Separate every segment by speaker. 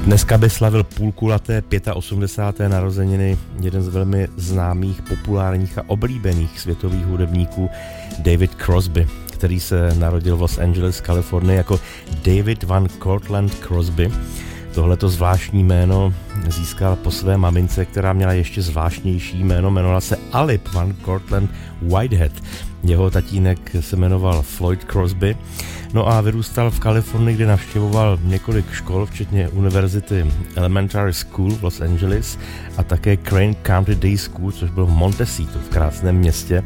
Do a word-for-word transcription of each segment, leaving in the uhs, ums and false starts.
Speaker 1: Dneska by slavil půlkulaté osmdesáté páté narozeniny jeden z velmi známých, populárních a oblíbených světových hudebníků David Crosby, který se narodil v Los Angeles, Kalifornie jako David Van Cortlandt Crosby. Tohleto zvláštní jméno získal po své mamince, která měla ještě zvláštnější jméno, jmenovala se Alip Van Cortlandt Whitehead. Jeho tatínek se jmenoval Floyd Crosby. No a vyrůstal v Kalifornii, kde navštěvoval několik škol, včetně univerzity Elementary School v Los Angeles a také Crane County Day School, což bylo v Montecito, v krásném městě.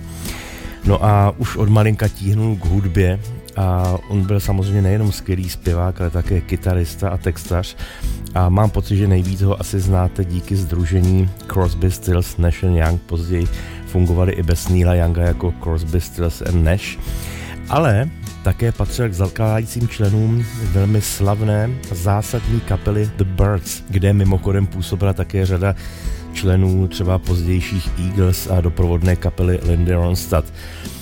Speaker 1: No a už od malinka tíhnul k hudbě a on byl samozřejmě nejenom skvělý zpěvák, ale také kytarista a textař a mám pocit, že nejvíc ho asi znáte díky sdružení Crosby, Stills, Nash and Young, později fungovali i bez Neila Younga jako Crosby, Stills and Nash, ale také patřil k zakládajícím členům velmi slavné a zásadní kapely The Byrds, kde mimochodem působila také řada členů třeba pozdějších Eagles a doprovodné kapely Lindy Ronstadt.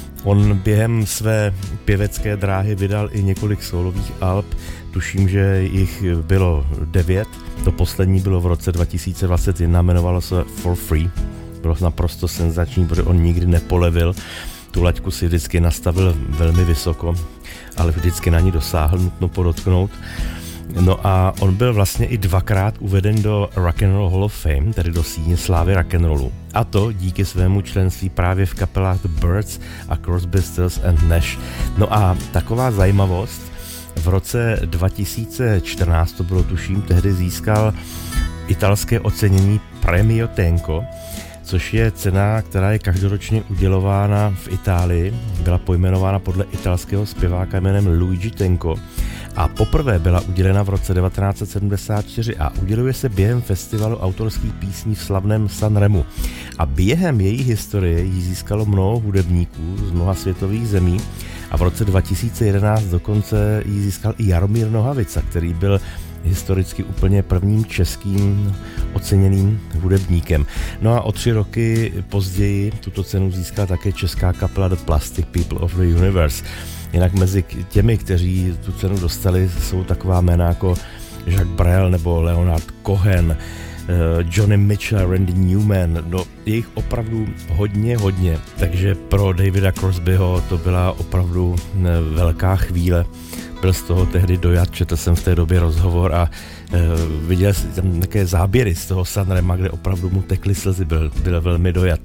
Speaker 1: On během své pěvecké dráhy vydal i několik solových alb, tuším, že jich bylo devět, to poslední bylo v roce dva tisíce dvacet jedna, jmenovalo se For Free, bylo naprosto senzační, protože on nikdy nepolevil, tu laťku si vždycky nastavil velmi vysoko, ale vždycky na ní dosáhl, nutno podotknout. No a on byl vlastně i dvakrát uveden do Rock and Roll Hall of Fame, tedy do síně slávy rock'n'rollu. A to díky svému členství právě v kapelách The Byrds a Crosby, Stills and Nash. No a taková zajímavost, v roce dva tisíce čtrnáct, to bylo tuším, tehdy získal italské ocenění Premio Tenco, což je cena, která je každoročně udělována v Itálii. Byla pojmenována podle italského zpěváka jménem Luigi Tenco a poprvé byla udělena v roce devatenáct set sedmdesát čtyři a uděluje se během festivalu autorských písní v slavném Sanremu. A během její historie ji získalo mnoho hudebníků z mnoha světových zemí a v roce dva tisíce jedenáct dokonce ji získal i Jaromír Nohavica, který byl historicky úplně prvním českým oceněným hudebníkem. No a o tři roky později tuto cenu získala také česká kapela The Plastic People of the Universe. Jinak mezi těmi, kteří tu cenu dostali, jsou taková jména jako Jacques Brel nebo Leonard Cohen, Johnny Mitchell, Randy Newman, no je jich opravdu hodně, hodně, takže pro Davida Crosbyho to byla opravdu velká chvíle. Byl z toho tehdy dojat, četl jsem v té době rozhovor a e, viděl jsem tam také záběry z toho Sanrema, kde opravdu mu tekly slzy, byl, byl velmi dojat.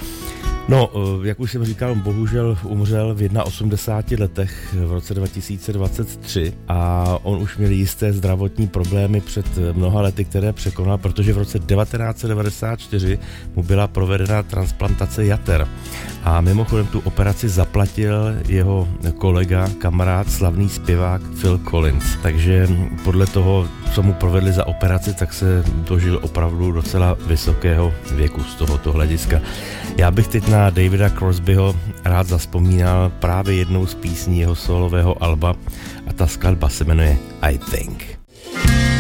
Speaker 1: No, jak už jsem říkal, bohužel umřel v osmdesáti jedna letech v roce dva tisíce dvacet tři a on už měl jisté zdravotní problémy před mnoha lety, které překonal, protože v roce devatenáct set devadesát čtyři mu byla provedena transplantace jater. A mimochodem tu operaci zaplatil jeho kolega, kamarád, slavný zpěvák Phil Collins. Takže podle toho, co mu provedli za operaci, tak se dožil opravdu docela vysokého věku z tohoto hlediska. Já bych teď na Davida Crosbyho rád zazpomínal právě jednou z písní jeho solového alba a ta skladba se jmenuje I Think.